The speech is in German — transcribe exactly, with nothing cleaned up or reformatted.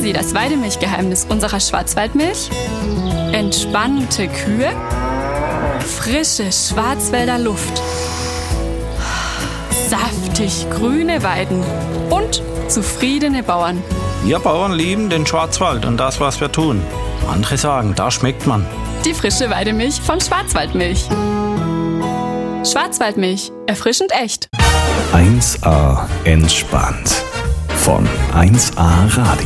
Sie das Weidemilchgeheimnis unserer Schwarzwaldmilch? Entspannte Kühe, frische Schwarzwälder Luft, saftig grüne Weiden und zufriedene Bauern. Wir Bauern lieben den Schwarzwald und das, was wir tun. Andere sagen, da schmeckt man. Die frische Weidemilch von Schwarzwaldmilch. Schwarzwaldmilch, erfrischend echt. eins A entspannt von eins A Radio.